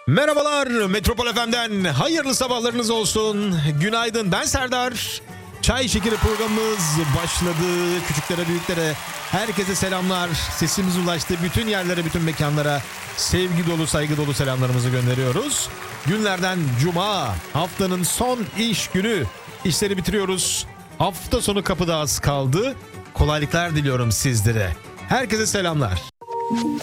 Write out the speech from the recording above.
Merhabalar, Metropol FM'den hayırlı sabahlarınız olsun. Günaydın, ben Serdar. Çay Şekeri programımız başladı. Küçüklere, büyüklere, herkese selamlar. Sesimiz ulaştı bütün yerlere, bütün mekanlara. Sevgi dolu, saygı dolu selamlarımızı gönderiyoruz. Günlerden Cuma, haftanın son iş günü. İşleri bitiriyoruz. Hafta sonu kapıda az kaldı. Kolaylıklar diliyorum sizlere. Herkese selamlar.